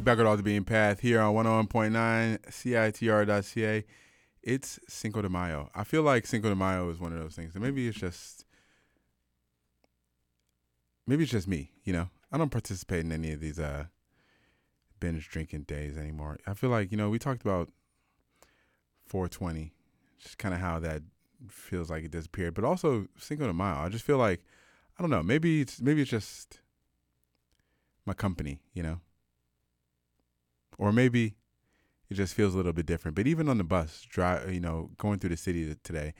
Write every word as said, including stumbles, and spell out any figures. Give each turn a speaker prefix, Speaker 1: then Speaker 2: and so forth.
Speaker 1: back with All the Being Path here on one oh one point nine C I T R dot C A. It's Cinco de Mayo. I feel like Cinco de Mayo is one of those things. And maybe it's just, maybe it's just me, you know? I don't participate in any of these uh, binge drinking days anymore. I feel like, you know, we talked about four twenty, just kind of how that feels like it disappeared. But also Cinco de Mayo, I just feel like, I don't know, maybe it's maybe it's just my company, you know? Or maybe it just feels a little bit different. But even on the bus, drive, you know, going through the city today,